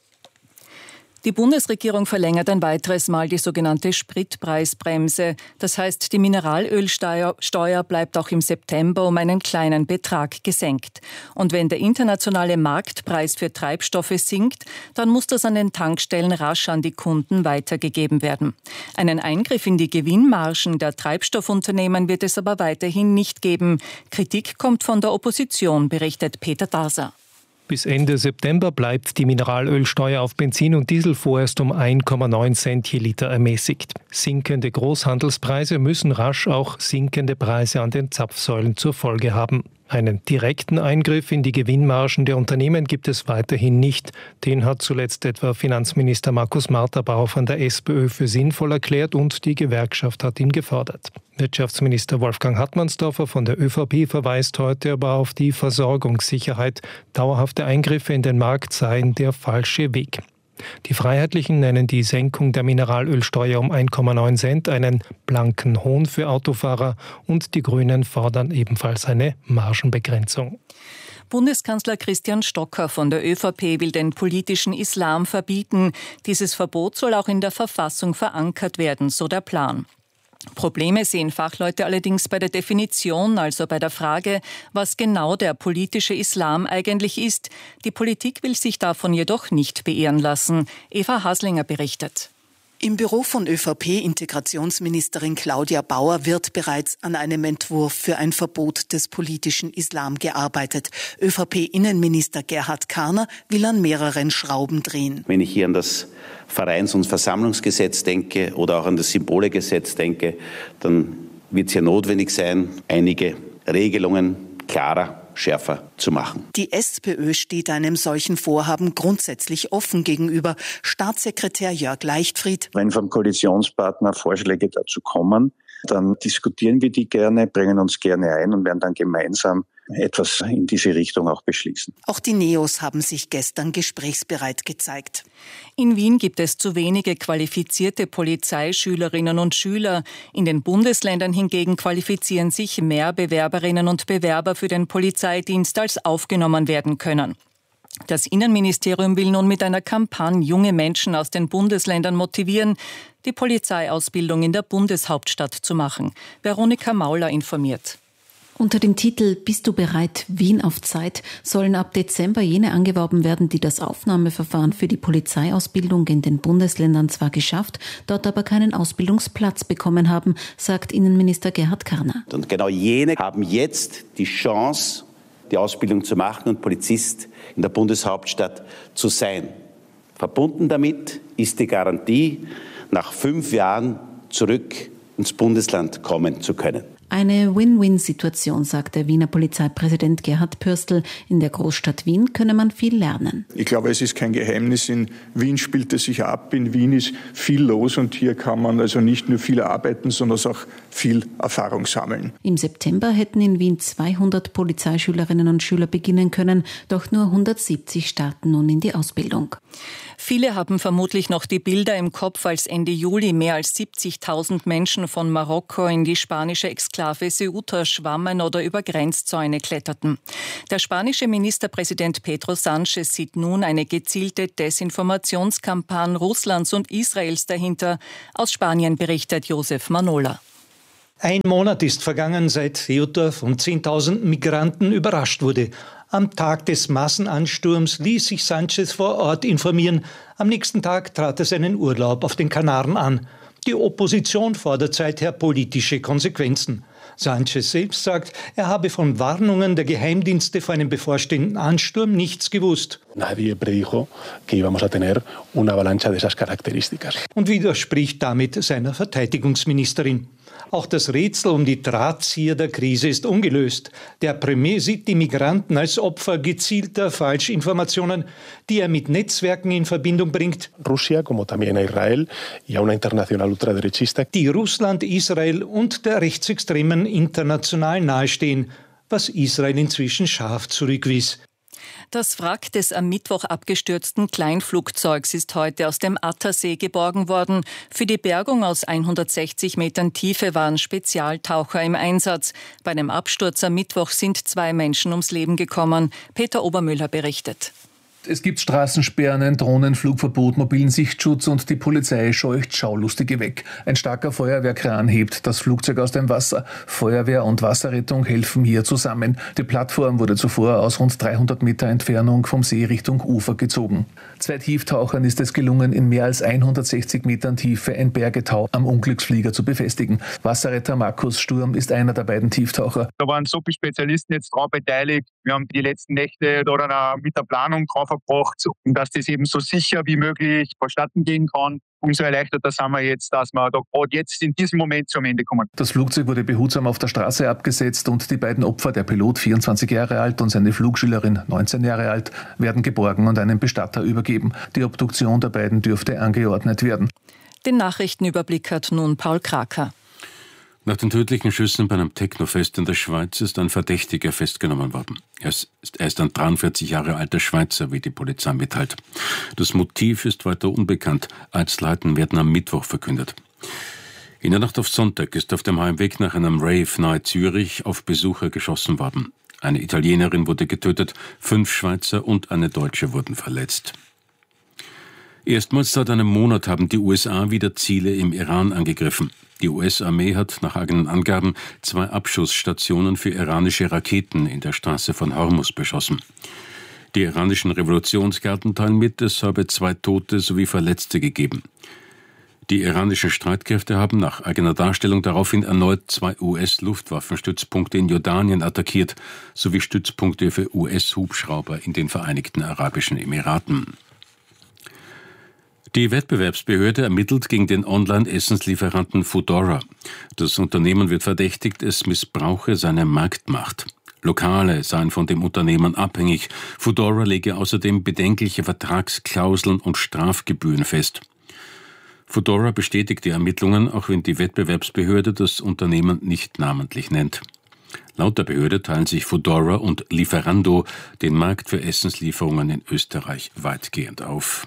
Die Bundesregierung verlängert ein weiteres Mal die sogenannte Spritpreisbremse. Das heißt, die Mineralölsteuer bleibt auch im September um einen kleinen Betrag gesenkt. Und wenn der internationale Marktpreis für Treibstoffe sinkt, dann muss das an den Tankstellen rasch an die Kunden weitergegeben werden. Einen Eingriff in die Gewinnmargen der Treibstoffunternehmen wird es aber weiterhin nicht geben. Kritik kommt von der Opposition, berichtet Peter Daser. Bis Ende September bleibt die Mineralölsteuer auf Benzin und Diesel vorerst um 1,9 Cent je Liter ermäßigt. Sinkende Großhandelspreise müssen rasch auch sinkende Preise an den Zapfsäulen zur Folge haben. Einen direkten Eingriff in die Gewinnmargen der Unternehmen gibt es weiterhin nicht. Den hat zuletzt etwa Finanzminister Markus Marterbauer von der SPÖ für sinnvoll erklärt und die Gewerkschaft hat ihn gefordert. Wirtschaftsminister Wolfgang Hartmannsdorfer von der ÖVP verweist heute aber auf die Versorgungssicherheit. Dauerhafte Eingriffe in den Markt seien der falsche Weg. Die Freiheitlichen nennen die Senkung der Mineralölsteuer um 1,9 Cent einen blanken Hohn für Autofahrer und die Grünen fordern ebenfalls eine Margenbegrenzung. Bundeskanzler Christian Stocker von der ÖVP will den politischen Islam verbieten. Dieses Verbot soll auch in der Verfassung verankert werden, so der Plan. Probleme sehen Fachleute allerdings bei der Definition, also bei der Frage, was genau der politische Islam eigentlich ist. Die Politik will sich davon jedoch nicht beirren lassen. Eva Haslinger berichtet. Im Büro von ÖVP-Integrationsministerin Claudia Bauer wird bereits an einem Entwurf für ein Verbot des politischen Islam gearbeitet. ÖVP-Innenminister Gerhard Karner will an mehreren Schrauben drehen. Wenn ich hier an das Vereins- und Versammlungsgesetz denke oder auch an das Symbolegesetz denke, dann wird es ja notwendig sein, einige Regelungen klarer, schärfer zu machen. Die SPÖ steht einem solchen Vorhaben grundsätzlich offen gegenüber. Staatssekretär Jörg Leichtfried: Wenn vom Koalitionspartner Vorschläge dazu kommen, dann diskutieren wir die gerne, bringen uns gerne ein und werden dann gemeinsam etwas in diese Richtung auch beschließen. Auch die Neos haben sich gestern gesprächsbereit gezeigt. In Wien gibt es zu wenige qualifizierte Polizeischülerinnen und Schüler. In den Bundesländern hingegen qualifizieren sich mehr Bewerberinnen und Bewerber für den Polizeidienst, als aufgenommen werden können. Das Innenministerium will nun mit einer Kampagne junge Menschen aus den Bundesländern motivieren, die Polizeiausbildung in der Bundeshauptstadt zu machen. Veronika Mauler informiert. Unter dem Titel »Bist du bereit? Wien auf Zeit« sollen ab Dezember jene angeworben werden, die das Aufnahmeverfahren für die Polizeiausbildung in den Bundesländern zwar geschafft, dort aber keinen Ausbildungsplatz bekommen haben, sagt Innenminister Gerhard Karner. Und genau jene haben jetzt die Chance, die Ausbildung zu machen und Polizist in der Bundeshauptstadt zu sein. Verbunden damit ist die Garantie, nach 5 Jahren zurück ins Bundesland kommen zu können. Eine Win-Win-Situation, sagt der Wiener Polizeipräsident Gerhard Pürstl. In der Großstadt Wien könne man viel lernen. Ich glaube, es ist kein Geheimnis. In Wien spielt es sich ab. In Wien ist viel los und hier kann man also nicht nur viel arbeiten, sondern auch viel Erfahrung sammeln. Im September hätten in Wien 200 Polizeischülerinnen und Schüler beginnen können, doch nur 170 starten nun in die Ausbildung. Viele haben vermutlich noch die Bilder im Kopf, als Ende Juli mehr als 70.000 Menschen von Marokko in die spanische Exklave Ceuta schwammen oder über Grenzzäune kletterten. Der spanische Ministerpräsident Pedro Sánchez sieht nun eine gezielte Desinformationskampagne Russlands und Israels dahinter. Aus Spanien berichtet Josef Manola. Ein Monat ist vergangen, seit Ceuta von 10.000 Migranten überrascht wurde. Am Tag des Massenansturms ließ sich Sánchez vor Ort informieren. Am nächsten Tag trat er seinen Urlaub auf den Kanaren an. Die Opposition fordert seither politische Konsequenzen. Sánchez selbst sagt, er habe von Warnungen der Geheimdienste vor einem bevorstehenden Ansturm nichts gewusst. Nadie predijo que íbamos a tener una avalancha de esas características. Und widerspricht damit seiner Verteidigungsministerin. Auch das Rätsel um die Drahtzieher der Krise ist ungelöst. Der Premier sieht die Migranten als Opfer gezielter Falschinformationen, die er mit Netzwerken in Verbindung bringt. Rusia, como también a Israel y a una internacional ultraderechista, die Russland, Israel und der rechtsextremen International nahestehen, was Israel inzwischen scharf zurückwies. Das Wrack des am Mittwoch abgestürzten Kleinflugzeugs ist heute aus dem Attersee geborgen worden. Für die Bergung aus 160 Metern Tiefe waren Spezialtaucher im Einsatz. Bei dem Absturz am Mittwoch sind 2 Menschen ums Leben gekommen. Peter Obermüller berichtet. Es gibt Straßensperren, ein Drohnenflugverbot, mobilen Sichtschutz und die Polizei scheucht Schaulustige weg. Ein starker Feuerwehrkran hebt das Flugzeug aus dem Wasser. Feuerwehr und Wasserrettung helfen hier zusammen. Die Plattform wurde zuvor aus rund 300 Meter Entfernung vom See Richtung Ufer gezogen. 2 Tieftauchern ist es gelungen, in mehr als 160 Metern Tiefe ein Bergetau am Unglücksflieger zu befestigen. Wasserretter Markus Sturm ist einer der beiden Tieftaucher. Da waren so viele Spezialisten jetzt drauf beteiligt. Wir haben die letzten Nächte oder mit der Planung drauf verbracht, und dass das eben so sicher wie möglich vonstatten gehen kann. Umso erleichterter sind wir jetzt, dass wir da gerade jetzt in diesem Moment zum Ende kommen. Das Flugzeug wurde behutsam auf der Straße abgesetzt und die beiden Opfer, der Pilot 24 Jahre alt und seine Flugschülerin 19 Jahre alt, werden geborgen und einem Bestatter übergeben. Die Obduktion der beiden dürfte angeordnet werden. Den Nachrichtenüberblick hat nun Paul Kraker. Nach den tödlichen Schüssen bei einem Technofest in der Schweiz ist ein Verdächtiger festgenommen worden. Er ist ein 43 Jahre alter Schweizer, wie die Polizei mitteilt. Das Motiv ist weiter unbekannt. Einzelheiten werden am Mittwoch verkündet. In der Nacht auf Sonntag ist auf dem Heimweg nach einem Rave nahe Zürich auf Besucher geschossen worden. Eine Italienerin wurde getötet, 5 Schweizer und eine Deutsche wurden verletzt. Erstmals seit einem Monat haben die USA wieder Ziele im Iran angegriffen. Die US-Armee hat nach eigenen Angaben 2 Abschussstationen für iranische Raketen in der Straße von Hormuz beschossen. Die iranischen Revolutionsgarden teilen mit, es habe 2 Tote sowie Verletzte gegeben. Die iranischen Streitkräfte haben nach eigener Darstellung daraufhin erneut 2 US-Luftwaffenstützpunkte in Jordanien attackiert, sowie Stützpunkte für US-Hubschrauber in den Vereinigten Arabischen Emiraten. Die Wettbewerbsbehörde ermittelt gegen den Online-Essenslieferanten Foodora. Das Unternehmen wird verdächtigt, es missbrauche seine Marktmacht. Lokale seien von dem Unternehmen abhängig. Foodora lege außerdem bedenkliche Vertragsklauseln und Strafgebühren fest. Foodora bestätigt die Ermittlungen, auch wenn die Wettbewerbsbehörde das Unternehmen nicht namentlich nennt. Laut der Behörde teilen sich Foodora und Lieferando den Markt für Essenslieferungen in Österreich weitgehend auf.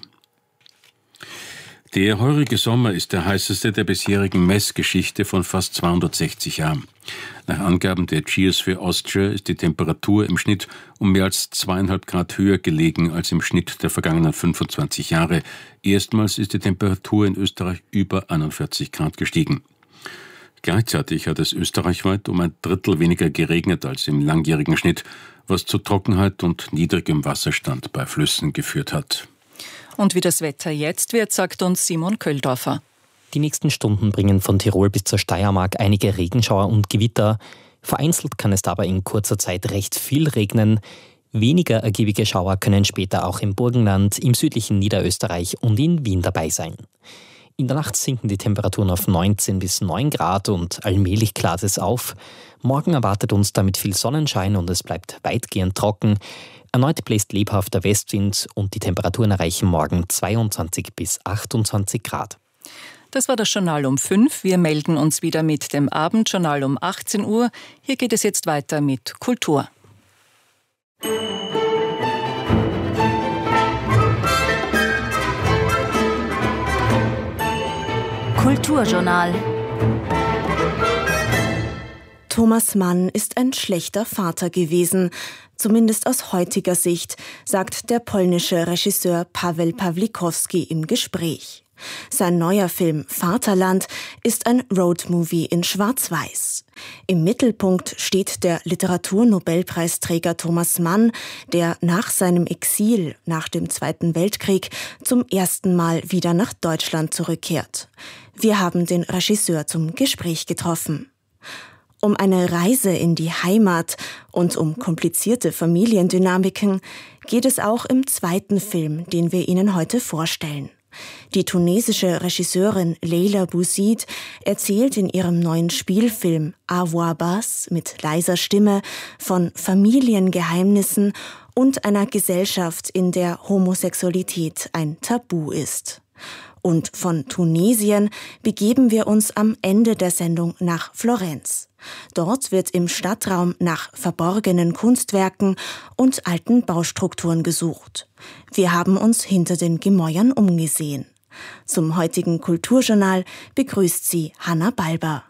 Der heurige Sommer ist der heißeste der bisherigen Messgeschichte von fast 260 Jahren. Nach Angaben der Cheers for Austria ist die Temperatur im Schnitt um mehr als 2,5 Grad höher gelegen als im Schnitt der vergangenen 25 Jahre. Erstmals ist die Temperatur in Österreich über 41 Grad gestiegen. Gleichzeitig hat es österreichweit um 1/3 weniger geregnet als im langjährigen Schnitt, was zu Trockenheit und niedrigem Wasserstand bei Flüssen geführt hat. Und wie das Wetter jetzt wird, sagt uns Simon Köldorfer. Die nächsten Stunden bringen von Tirol bis zur Steiermark einige Regenschauer und Gewitter. Vereinzelt kann es dabei in kurzer Zeit recht viel regnen. Weniger ergiebige Schauer können später auch im Burgenland, im südlichen Niederösterreich und in Wien dabei sein. In der Nacht sinken die Temperaturen auf 19 bis 9 Grad und allmählich klart es auf. Morgen erwartet uns damit viel Sonnenschein und es bleibt weitgehend trocken. Erneut bläst lebhafter Westwind und die Temperaturen erreichen morgen 22 bis 28 Grad. Das war das Journal um 5. Wir melden uns wieder mit dem Abendjournal um 18 Uhr. Hier geht es jetzt weiter mit Kultur. Kulturjournal. Thomas Mann ist ein schlechter Vater gewesen, zumindest aus heutiger Sicht, sagt der polnische Regisseur Paweł Pawlikowski im Gespräch. Sein neuer Film Vaterland ist ein Roadmovie in Schwarz-Weiß. Im Mittelpunkt steht der Literaturnobelpreisträger Thomas Mann, der nach seinem Exil nach dem Zweiten Weltkrieg zum ersten Mal wieder nach Deutschland zurückkehrt. Wir haben den Regisseur zum Gespräch getroffen. Um eine Reise in die Heimat und um komplizierte Familiendynamiken geht es auch im zweiten Film, den wir Ihnen heute vorstellen. Die tunesische Regisseurin Leila Bouzid erzählt in ihrem neuen Spielfilm À voix basse mit leiser Stimme von Familiengeheimnissen und einer Gesellschaft, in der Homosexualität ein Tabu ist. Und von Tunesien begeben wir uns am Ende der Sendung nach Florenz. Dort wird im Stadtraum nach verborgenen Kunstwerken und alten Baustrukturen gesucht. Wir haben uns hinter den Gemäuern umgesehen. Zum heutigen Kulturjournal begrüßt sie Hanna Balber.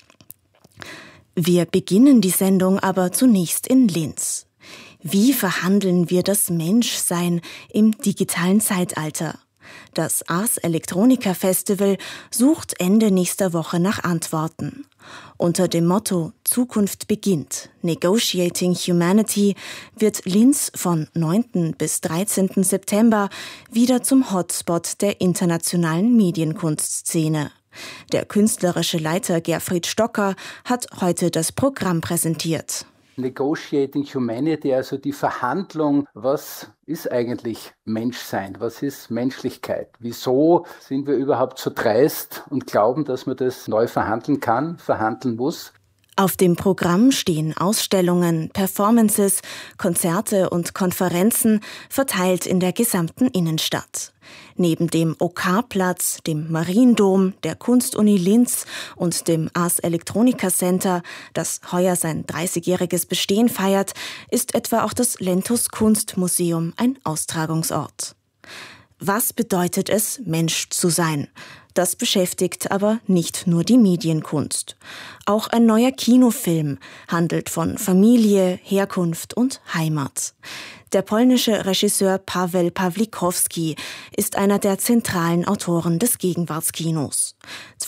Wir beginnen die Sendung aber zunächst in Linz. Wie verhandeln wir das Menschsein im digitalen Zeitalter? Das Ars Electronica Festival sucht Ende nächster Woche nach Antworten. Unter dem Motto Zukunft beginnt, Negotiating Humanity, wird Linz von 9. bis 13. September wieder zum Hotspot der internationalen Medienkunstszene. Der künstlerische Leiter Gerfried Stocker hat heute das Programm präsentiert. Negotiating Humanity, also die Verhandlung, was ist eigentlich Menschsein, was ist Menschlichkeit? Wieso sind wir überhaupt so dreist und glauben, dass man das neu verhandeln kann, verhandeln muss? Auf dem Programm stehen Ausstellungen, Performances, Konzerte und Konferenzen verteilt in der gesamten Innenstadt. Neben dem OK-Platz, dem Mariendom, der Kunstuni Linz und dem Ars Electronica Center, das heuer sein 30-jähriges Bestehen feiert, ist etwa auch das Lentus Kunstmuseum ein Austragungsort. Was bedeutet es, Mensch zu sein? Das beschäftigt aber nicht nur die Medienkunst. Auch ein neuer Kinofilm handelt von Familie, Herkunft und Heimat. Der polnische Regisseur Paweł Pawlikowski ist einer der zentralen Autoren des Gegenwartskinos.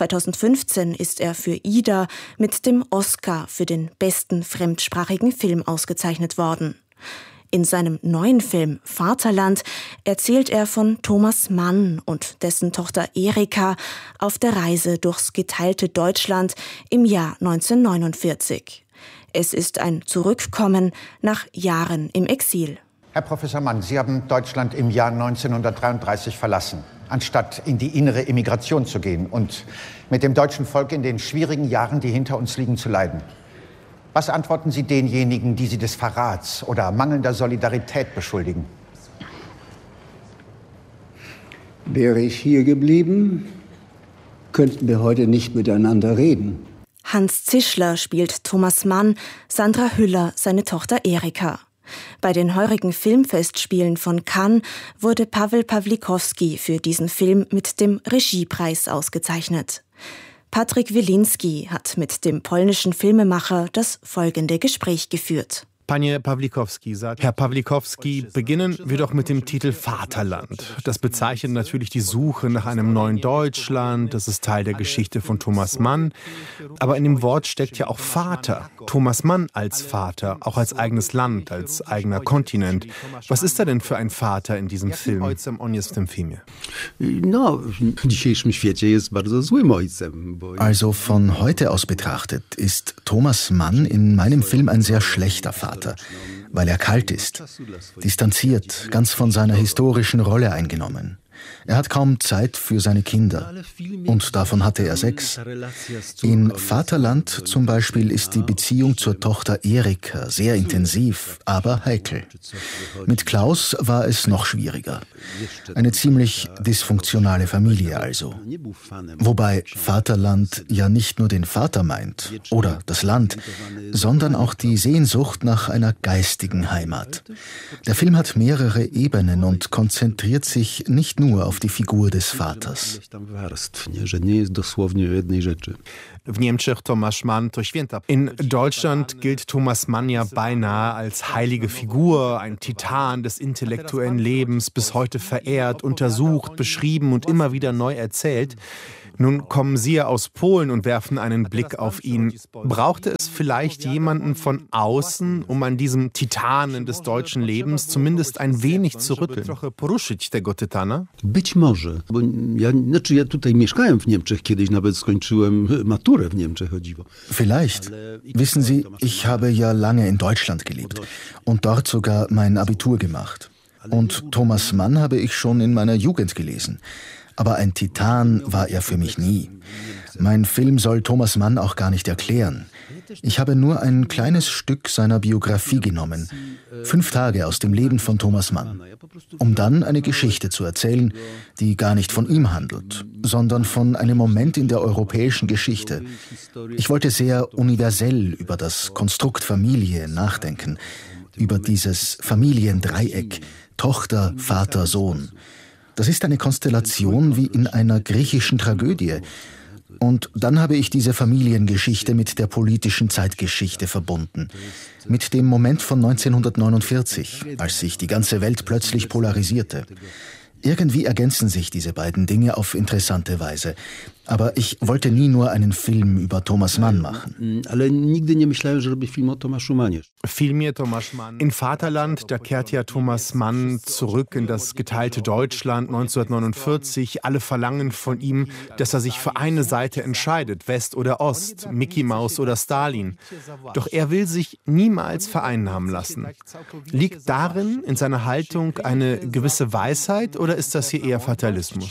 2015 ist er für Ida mit dem Oscar für den besten fremdsprachigen Film ausgezeichnet worden. In seinem neuen Film Vaterland erzählt er von Thomas Mann und dessen Tochter Erika auf der Reise durchs geteilte Deutschland im Jahr 1949. Es ist ein Zurückkommen nach Jahren im Exil. Herr Professor Mann, Sie haben Deutschland im Jahr 1933 verlassen, anstatt in die innere Immigration zu gehen und mit dem deutschen Volk in den schwierigen Jahren, die hinter uns liegen, zu leiden. Was antworten Sie denjenigen, die Sie des Verrats oder mangelnder Solidarität beschuldigen? Wäre ich hier geblieben, könnten wir heute nicht miteinander reden. Hans Zischler spielt Thomas Mann, Sandra Hüller seine Tochter Erika. Bei den heurigen Filmfestspielen von Cannes wurde Paweł Pawlikowski für diesen Film mit dem Regiepreis ausgezeichnet. Patryk Wilinski hat mit dem polnischen Filmemacher das folgende Gespräch geführt. Herr Pawlikowski, beginnen wir doch mit dem Titel Vaterland. Das bezeichnet natürlich die Suche nach einem neuen Deutschland, das ist Teil der Geschichte von Thomas Mann. Aber in dem Wort steckt ja auch Vater. Thomas Mann als Vater, auch als eigenes Land, als eigener Kontinent. Was ist da denn für ein Vater in diesem Film? Also von heute aus betrachtet ist Thomas Mann in meinem Film ein sehr schlechter Vater, weil er kalt ist, distanziert, ganz von seiner historischen Rolle eingenommen. Er hat kaum Zeit für seine Kinder. Und davon hatte er 6. In Vaterland zum Beispiel ist die Beziehung zur Tochter Erika sehr intensiv, aber heikel. Mit Klaus war es noch schwieriger. Eine ziemlich dysfunktionale Familie also. Wobei Vaterland ja nicht nur den Vater meint oder das Land, sondern auch die Sehnsucht nach einer geistigen Heimat. Der Film hat mehrere Ebenen und konzentriert sich nicht nur auf die Figur des Vaters. In Deutschland gilt Thomas Mann ja beinahe als heilige Figur, ein Titan des intellektuellen Lebens, bis heute verehrt, untersucht, beschrieben und immer wieder neu erzählt. Nun kommen Sie ja aus Polen und werfen einen Blick auf ihn. Brauchte es vielleicht jemanden von außen, um an diesem Titanen des deutschen Lebens zumindest ein wenig zu rütteln? Trochę poruszyć tego Tytana? Być może, bo ja tutaj mieszkałem w Niemczech, kiedyś nawet skończyłem maturę w Niemczech chodziło. Vielleicht. Wissen Sie, ich habe ja lange in Deutschland gelebt und dort sogar mein Abitur gemacht. Und Thomas Mann habe ich schon in meiner Jugend gelesen. Aber ein Titan war er für mich nie. Mein Film soll Thomas Mann auch gar nicht erklären. Ich habe nur ein kleines Stück seiner Biografie genommen, 5 Tage aus dem Leben von Thomas Mann, um dann eine Geschichte zu erzählen, die gar nicht von ihm handelt, sondern von einem Moment in der europäischen Geschichte. Ich wollte sehr universell über das Konstrukt Familie nachdenken, über dieses Familiendreieck, Tochter, Vater, Sohn. Das ist eine Konstellation wie in einer griechischen Tragödie. Und dann habe ich diese Familiengeschichte mit der politischen Zeitgeschichte verbunden. Mit dem Moment von 1949, als sich die ganze Welt plötzlich polarisierte. Irgendwie ergänzen sich diese beiden Dinge auf interessante Weise. Aber ich wollte nie nur einen Film über Thomas Mann machen. Vielmehr Thomas Mann. In Vaterland, da kehrt ja Thomas Mann zurück in das geteilte Deutschland 1949. Alle verlangen von ihm, dass er sich für eine Seite entscheidet, West oder Ost, Mickey Mouse oder Stalin. Doch er will sich niemals vereinnahmen lassen. Liegt darin, in seiner Haltung, eine gewisse Weisheit oder ist das hier eher Fatalismus?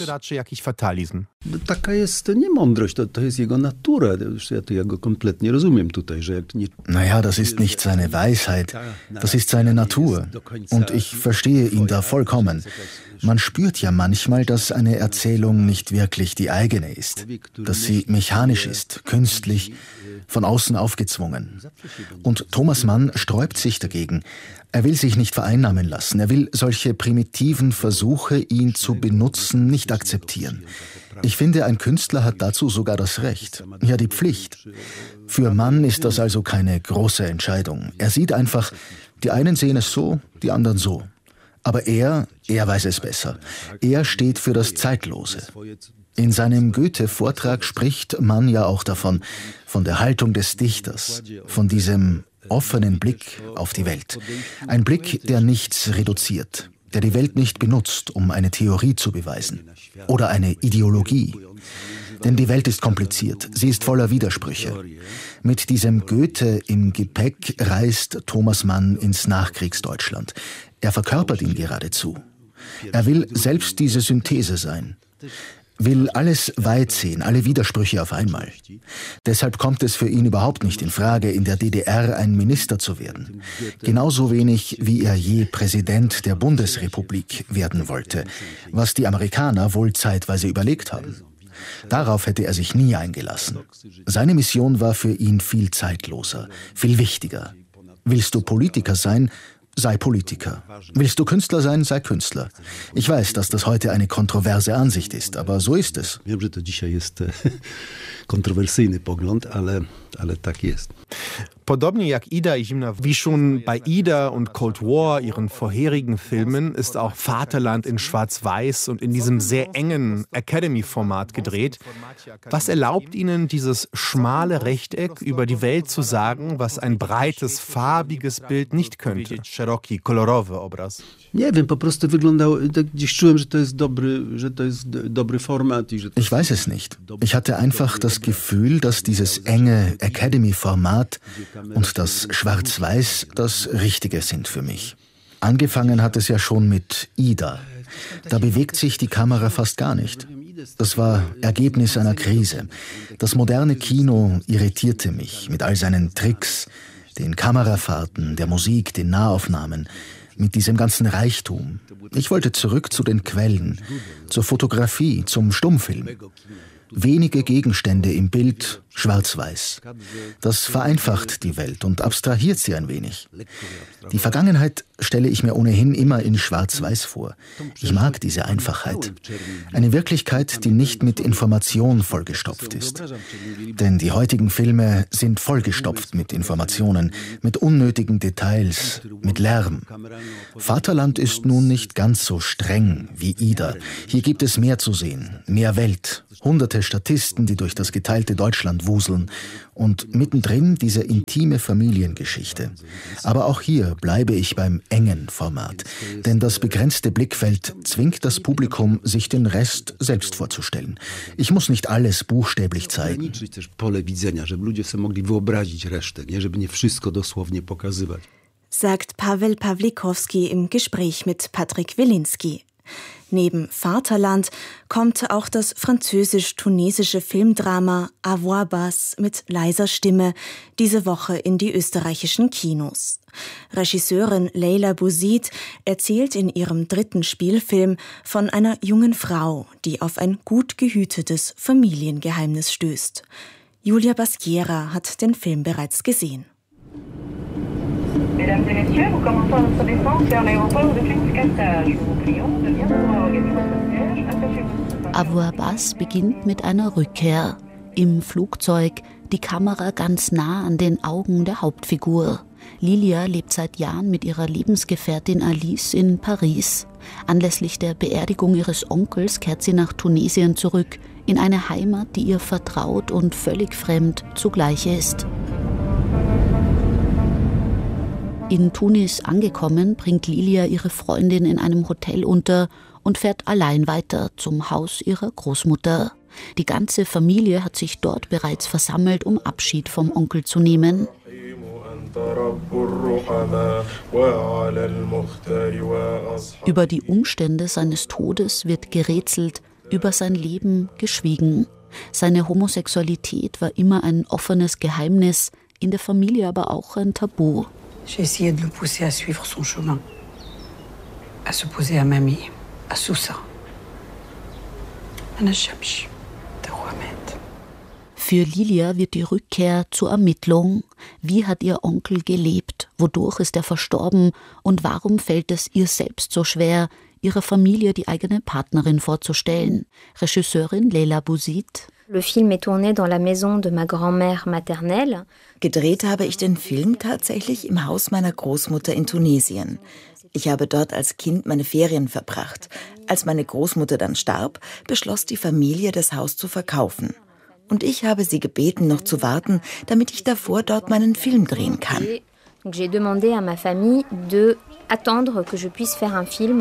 Taka jest niemądrość, to jest jego natura. Ja go kompletnie rozumiem tutaj, że jak nie... Naja, das ist nicht seine Weisheit, das ist seine Natur. Und ich verstehe ihn da vollkommen. Man spürt ja manchmal, dass eine Erzählung nicht wirklich die eigene ist, dass sie mechanisch ist, künstlich, von außen aufgezwungen. Und Thomas Mann sträubt sich dagegen. Er will sich nicht vereinnahmen lassen. Er will solche primitiven Versuche, ihn zu benutzen, nicht akzeptieren. Ich finde, ein Künstler hat dazu sogar das Recht, ja die Pflicht. Für Mann ist das also keine große Entscheidung. Er sieht einfach, die einen sehen es so, die anderen so. Aber er weiß es besser. Er steht für das Zeitlose. In seinem Goethe-Vortrag spricht Mann ja auch davon, von der Haltung des Dichters, von diesem offenen Blick auf die Welt. Ein Blick, der nichts reduziert, der die Welt nicht benutzt, um eine Theorie zu beweisen oder eine Ideologie. Denn die Welt ist kompliziert, sie ist voller Widersprüche. Mit diesem Goethe im Gepäck reist Thomas Mann ins Nachkriegsdeutschland. Er verkörpert ihn geradezu. Er will selbst diese Synthese sein. Will alles weit sehen, alle Widersprüche auf einmal. Deshalb kommt es für ihn überhaupt nicht in Frage, in der DDR ein Minister zu werden. Genauso wenig, wie er je Präsident der Bundesrepublik werden wollte, was die Amerikaner wohl zeitweise überlegt haben. Darauf hätte er sich nie eingelassen. Seine Mission war für ihn viel zeitloser, viel wichtiger. Willst du Politiker sein, sei Politiker. Willst du Künstler sein, sei Künstler. Ich weiß, dass das heute eine kontroverse Ansicht ist, aber so ist es. Wiem, że to dzisiaj jest kontrowersyjny pogląd, ale tak jest. Podobnie jak Ida i Zimna, wie schon bei Ida und Cold War, ihren vorherigen Filmen, ist auch Vaterland in Schwarz-Weiß und in diesem sehr engen Academy-Format gedreht. Was erlaubt Ihnen dieses schmale Rechteck über die Welt zu sagen, was ein breites, farbiges Bild nicht könnte? Szeroki, kolorowy obraz. Nie wiem, po prostu wyglądało, gdzieś czułem, że to jest dobry format. Ich weiß es nicht. Ich hatte einfach das Gefühl, dass dieses enge Academy-Format und das Schwarz-Weiß das Richtige sind für mich. Angefangen hat es ja schon mit Ida. Da bewegt sich die Kamera fast gar nicht. Das war Ergebnis einer Krise. Das moderne Kino irritierte mich mit all seinen Tricks, den Kamerafahrten, der Musik, den Nahaufnahmen, mit diesem ganzen Reichtum. Ich wollte zurück zu den Quellen, zur Fotografie, zum Stummfilm. Wenige Gegenstände im Bild, schwarz-weiß. Das vereinfacht die Welt und abstrahiert sie ein wenig. Die Vergangenheit stelle ich mir ohnehin immer in schwarz-weiß vor. Ich mag diese Einfachheit. Eine Wirklichkeit, die nicht mit Information vollgestopft ist. Denn die heutigen Filme sind vollgestopft mit Informationen, mit unnötigen Details, mit Lärm. Vaterland ist nun nicht ganz so streng wie Ida. Hier gibt es mehr zu sehen, mehr Welt. Hunderte Statisten, die durch das geteilte Deutschland wuseln und mittendrin diese intime Familiengeschichte. Aber auch hier bleibe ich beim engen Format, denn das begrenzte Blickfeld zwingt das Publikum, sich den Rest selbst vorzustellen. Ich muss nicht alles buchstäblich zeigen. Sagt Paweł Pawlikowski im Gespräch mit Patrick Wilinski. Neben Vaterland kommt auch das französisch-tunesische Filmdrama À voix basse mit leiser Stimme diese Woche in die österreichischen Kinos. Regisseurin Leila Bouzid erzählt in ihrem 3. Spielfilm von einer jungen Frau, die auf ein gut gehütetes Familiengeheimnis stößt. Julia Basquiera hat den Film bereits gesehen. Mesdames et messieurs, nous commençons notre descente vers l'aéroport de Kinshasa. Nous vous prions de bien vouloir organiser votre siège. Attachez-vous. À voix basse beginnt mit einer Rückkehr. Im Flugzeug, die Kamera ganz nah an den Augen der Hauptfigur. Lilia lebt seit Jahren mit ihrer Lebensgefährtin Alice in Paris. Anlässlich der Beerdigung ihres Onkels kehrt sie nach Tunesien zurück, in eine Heimat, die ihr vertraut und völlig fremd zugleich ist. In Tunis angekommen, bringt Lilia ihre Freundin in einem Hotel unter und fährt allein weiter zum Haus ihrer Großmutter. Die ganze Familie hat sich dort bereits versammelt, um Abschied vom Onkel zu nehmen. Über die Umstände seines Todes wird gerätselt, über sein Leben geschwiegen. Seine Homosexualität war immer ein offenes Geheimnis, in der Familie aber auch ein Tabu. J'ai essayé de le pousser à suivre son chemin, à s'opposer à mamie, à Sousa. أنا شبش دوامات. Für Lilia wird die Rückkehr zur Ermittlung. Wie hat ihr Onkel gelebt? Wodurch ist er verstorben? Und warum fällt es ihr selbst so schwer, ihrer Familie die eigene Partnerin vorzustellen? Regisseurin Leila Bouzid. Le film est tourné dans la maison de ma grand-mère maternelle. Gedreht habe ich den Film tatsächlich im Haus meiner Großmutter in Tunesien. Ich habe dort als Kind meine Ferien verbracht. Als meine Großmutter dann starb, beschloss die Familie, das Haus zu verkaufen. Und ich habe sie gebeten, noch zu warten, damit ich davor dort meinen Film drehen kann. Donc j'ai demandé à ma famille de attendre que je puisse faire un film.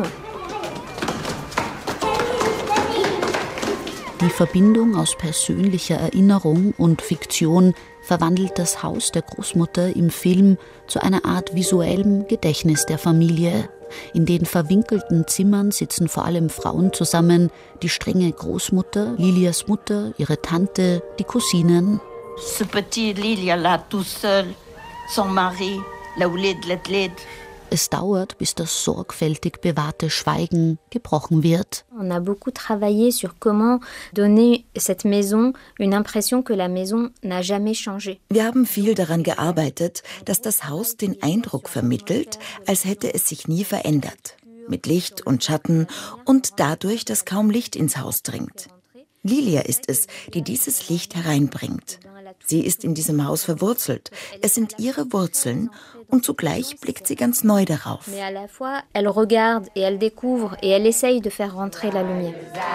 Die Verbindung aus persönlicher Erinnerung und Fiktion verwandelt das Haus der Großmutter im Film zu einer Art visuellem Gedächtnis der Familie. In den verwinkelten Zimmern sitzen vor allem Frauen zusammen, die strenge Großmutter, Lilias Mutter, ihre Tante, die Cousinen. Ce petit Lilia là tout seul, son mari, la ouled l'athlète, Es dauert, bis das sorgfältig bewahrte Schweigen gebrochen wird. On a beaucoup travaillé sur comment donner cette maison une impression que la maison n'a jamais changé. Wir haben viel daran gearbeitet, dass das Haus den Eindruck vermittelt, als hätte es sich nie verändert. Mit Licht und Schatten und dadurch, dass kaum Licht ins Haus dringt. Lilia ist es, die dieses Licht hereinbringt. Sie ist in diesem Haus verwurzelt. Es sind ihre Wurzeln und zugleich blickt sie ganz neu darauf. Mais à la fois, elle regarde et elle découvre et elle essaye de faire rentrer la lumière.